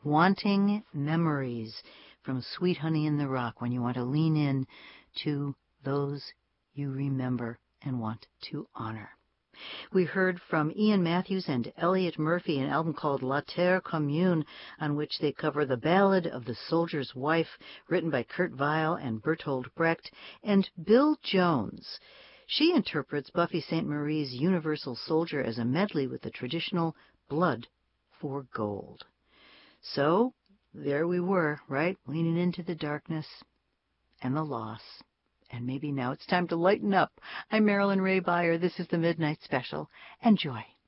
Wanting Memories from Sweet Honey in the Rock, when you want to lean in to those you remember and want to honor. We heard from Ian Matthews and Elliot Murphy, an album called La Terre Commune, on which they cover The Ballad of the Soldier's Wife, written by Kurt Weill and Bertolt Brecht, and Bill Jones. She interprets Buffy Sainte-Marie's Universal Soldier as a medley with the traditional Blood for Gold. So there we were, right, leaning into the darkness and the loss. And maybe now it's time to lighten up. I'm Marilyn Ray Beyer. This is the Midnight Special. Enjoy.